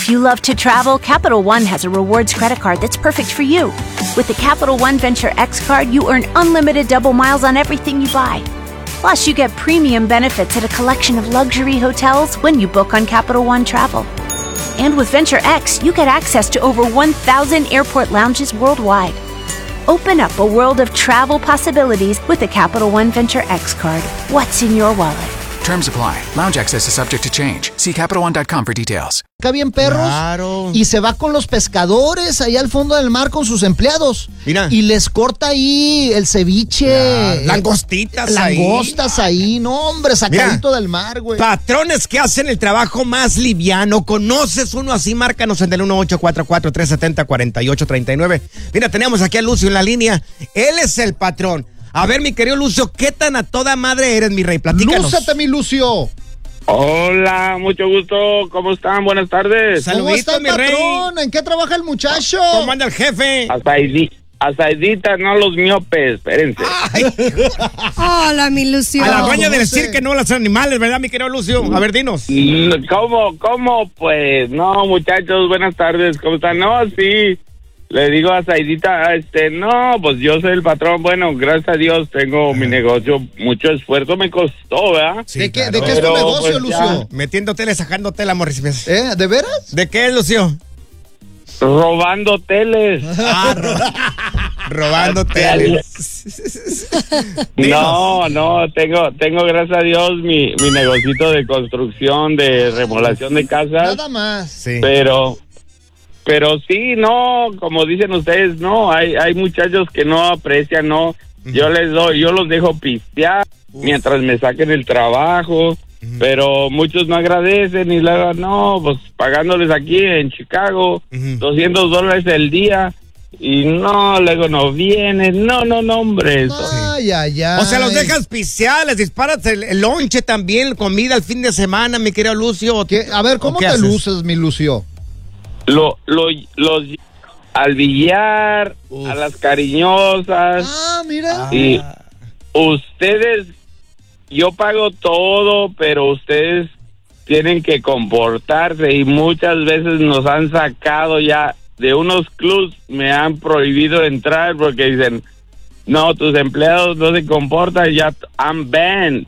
If you love to travel, Capital One has a rewards credit card that's perfect for you. With the Capital One Venture X card, you earn unlimited double miles on everything you buy. Plus, you get premium benefits at a collection of luxury hotels when you book on Capital One Travel. And with Venture X, you get access to over 1,000 airport lounges worldwide. Open up a world of travel possibilities with the Capital One Venture X card. What's in your wallet? Terms apply. Lounge access is subject to change. See CapitalOne.com for details. Acá bien perros. Claro. Y se va con los pescadores allá al fondo del mar con sus empleados. Mira. Y les corta ahí el ceviche. Langostitas ahí. Langostas ahí. No, hombre, sacadito del mar, güey. Patrones que hacen el trabajo más liviano. ¿Conoces uno así? Márcanos en el 1-844-370-4839. Mira, tenemos aquí a Lucio en la línea. Él es el patrón. A ver, mi querido Lucio, ¿qué tan a toda madre eres, mi rey? Platícanos. Lúzate, mi Lucio. Hola, mucho gusto. ¿Cómo están? Buenas tardes. ¿Cómo está el mi rey. patrón? ¿En qué trabaja el muchacho? ¿Cómo anda el jefe? Asaidita, no los miopes, espérense. Ay, Hola, mi Lucio. a la dueña no de sé. decir que no los animales, ¿verdad, mi querido Lucio? A ver, dinos. ¿Cómo? Pues, no, muchachos, buenas tardes. ¿Cómo están? No, sí. Le digo a Saidita, no, pues yo soy el patrón. Bueno, gracias a Dios tengo mi negocio. Mucho esfuerzo me costó, ¿verdad? Sí, ¿De qué claro. es tu Pero, negocio, pues, Lucio? Metiendo tele, sacando tela, Morris. ¿De veras? ¿De qué es, Lucio? Robando teles. Robando tele. No, tengo gracias a Dios mi negocito de construcción, de remodelación de casas. Nada más. Sí. Pero sí, no, como dicen ustedes, no, hay muchachos que no aprecian, no, yo los dejo pistear mientras me saquen el trabajo, pero muchos no agradecen y luego, no, pues pagándoles aquí en Chicago, $200 el día, y no, luego no vienen, no, hombre. Ay. O sea, los dejas pistear, les disparas el lonche también, comida el fin de semana, mi querido Lucio. A ver, ¿cómo te luces, mi Lucio? Los al billar, a las cariñosas. Mira. Y ustedes, yo pago todo, pero ustedes tienen que comportarse y muchas veces nos han sacado ya de unos clubs, me han prohibido entrar porque dicen, no, tus empleados no se comportan, ya I'm banned.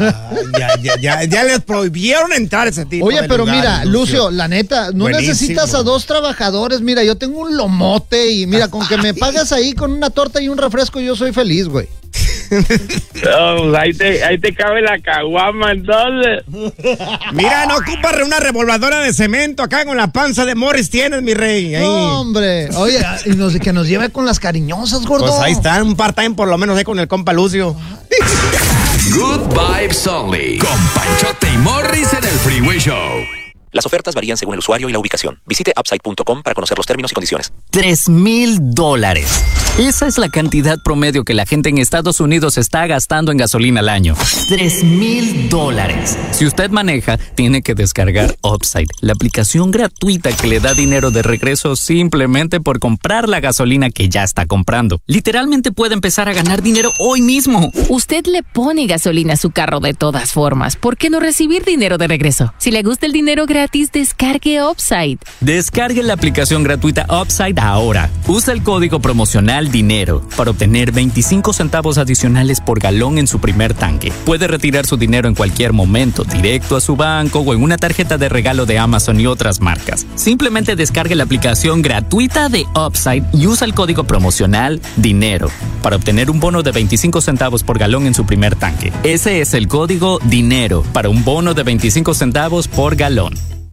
Ya les prohibieron entrar ese tipo. Oye, de pero lugares, mira, Lucio, la neta, no Buenísimo. necesitas a 2 trabajadores. Mira, yo tengo un lomote y mira, con que me pagas ahí con una torta y un refresco, yo soy feliz, güey. No, ahí te cabe la caguama, entonces. Mira, no ocupas una revolvadora de cemento acá con la panza de Morris tienes, mi rey. Ahí. No, hombre. Oye, y que nos lleve con las cariñosas, gordo. Pues ahí está, un part-time por lo menos con el compa Lucio. Good Vibes Only. Con Panchote y Morris en el Freeway Show. Las ofertas varían según el usuario y la ubicación. Visite Upside.com para conocer los términos y condiciones. $3,000. Esa es la cantidad promedio que la gente en Estados Unidos está gastando en gasolina al año. $3,000. Si usted maneja, tiene que descargar Upside, la aplicación gratuita que le da dinero de regreso simplemente por comprar la gasolina que ya está comprando. Literalmente puede empezar a ganar dinero hoy mismo. Usted le pone gasolina a su carro de todas formas. ¿Por qué no recibir dinero de regreso? Si le gusta el dinero gratis, descargue Upside. Descargue la aplicación gratuita Upside ahora. Usa el código promocional DINERO para obtener 25 centavos adicionales por galón en su primer tanque. Puede retirar su dinero en cualquier momento, directo a su banco o en una tarjeta de regalo de Amazon y otras marcas. Simplemente descargue la aplicación gratuita de Upside y usa el código promocional DINERO para obtener un bono de 25 centavos por galón en su primer tanque. Ese es el código DINERO para un bono de 25 centavos por galón.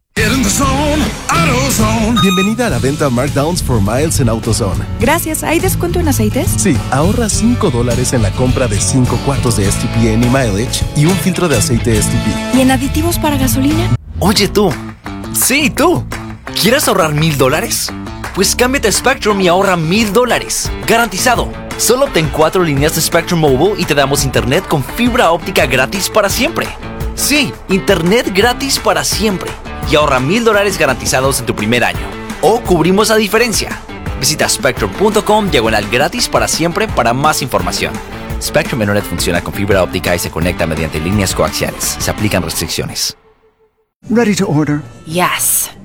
Bienvenida a la venta Markdowns for Miles en AutoZone. Gracias. ¿Hay descuento en aceites? Sí, ahorra $5 en la compra de 5 cuartos de STP Any Mileage y un filtro de aceite STP. ¿Y en aditivos para gasolina? Oye tú, sí tú, ¿quieres ahorrar $1,000? Pues cámbiate a Spectrum y ahorra $1,000. Garantizado. Solo obtén 4 líneas de Spectrum Mobile y te damos internet con fibra óptica gratis para siempre. Sí, internet gratis para siempre. Y ahorra $1,000 garantizados en tu primer año. O cubrimos la diferencia. Visita spectrum.com/gratis para siempre para más información. Spectrum Internet funciona con fibra óptica y se conecta mediante líneas coaxiales. Se aplican restricciones. Ready to order? Yes.